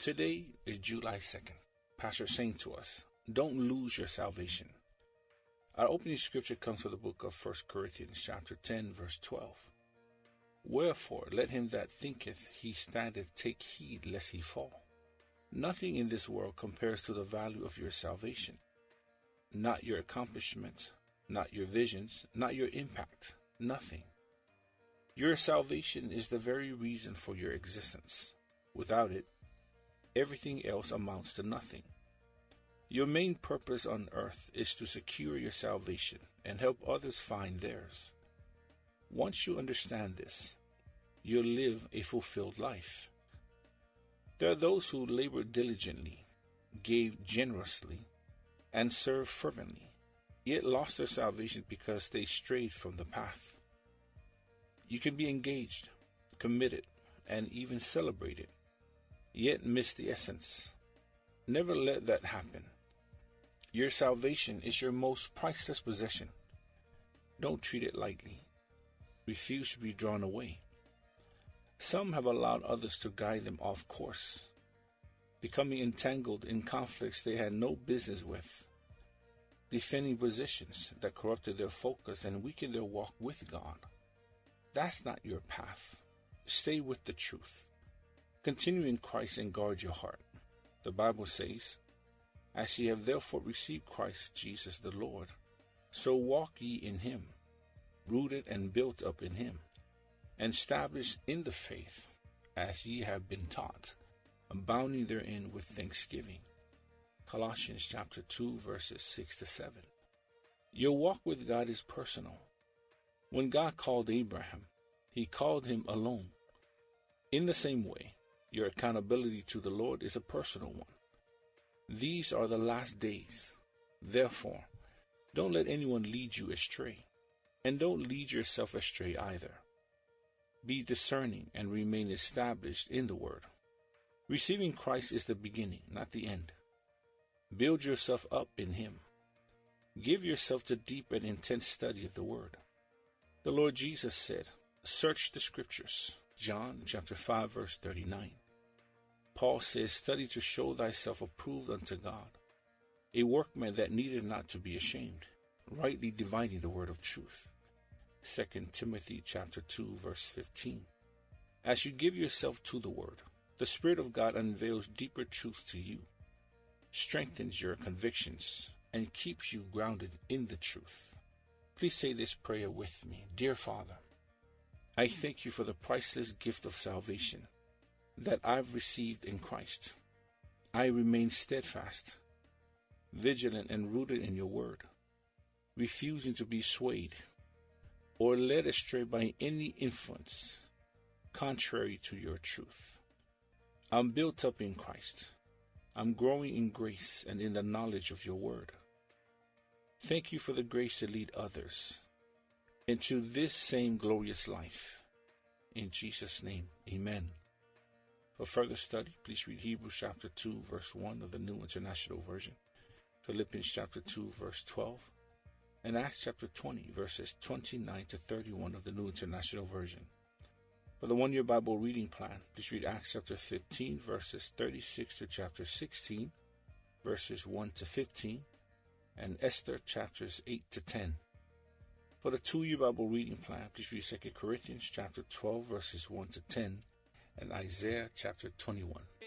Today is July 2nd. Pastor saying to us, don't lose your salvation. Our opening scripture comes from the book of 1 Corinthians chapter 10, verse 12. Wherefore, let him that thinketh he standeth take heed lest he fall. Nothing in this world compares to the value of your salvation. Not your accomplishments, not your visions, not your impact, nothing. Your salvation is the very reason for your existence. Without it, everything else amounts to nothing. Your main purpose on earth is to secure your salvation and help others find theirs. Once you understand this, you'll live a fulfilled life. There are those who labor diligently, gave generously, and served fervently, yet lost their salvation because they strayed from the path. You can be engaged, committed, and even celebrated, yet miss the essence. Never let that happen. Your salvation is your most priceless possession. Don't treat it lightly. Refuse to be drawn away. Some have allowed others to guide them off course, becoming entangled in conflicts they had no business with, defending positions that corrupted their focus and weakened their walk with God. That's not your path. Stay with the truth. Continue in Christ and guard your heart. The Bible says, as ye have therefore received Christ Jesus the Lord, so walk ye in him, rooted and built up in him, and established in the faith, as ye have been taught, abounding therein with thanksgiving. Colossians chapter 2, verses 6 to 7. Your walk with God is personal. When God called Abraham, he called him alone. In the same way, your accountability to the Lord is a personal one. These are the last days. Therefore, don't let anyone lead you astray, and don't lead yourself astray either. Be discerning and remain established in the Word. Receiving Christ is the beginning, not the end. Build yourself up in Him. Give yourself to deep and intense study of the Word. The Lord Jesus said, search the Scriptures. John chapter 5, verse 39. Paul says, study to show thyself approved unto God, a workman that needeth not to be ashamed, rightly dividing the word of truth. 2 Timothy chapter 2, verse 15. As you give yourself to the Word, the Spirit of God unveils deeper truths to you, strengthens your convictions, and keeps you grounded in the truth. Please say this prayer with me. Dear Father, I thank you for the priceless gift of salvation that I've received in Christ. I remain steadfast, vigilant, and rooted in your word, refusing to be swayed or led astray by any influence contrary to your truth. I'm built up in Christ. I'm growing in grace and in the knowledge of your word. Thank you for the grace to lead others into this same glorious life. In Jesus' name, amen. For further study, please read Hebrews chapter 2, verse 1 of the New International Version, Philippians chapter 2, verse 12, and Acts chapter 20, verses 29 to 31 of the New International Version. For the one-year Bible reading plan, please read Acts chapter 15, verses 36 to chapter 16, verses 1 to 15, and Esther chapters 8 to 10. For the 2-year Bible reading plan, please read 2 Corinthians chapter 12, verses 1 to 10, and Isaiah chapter 21.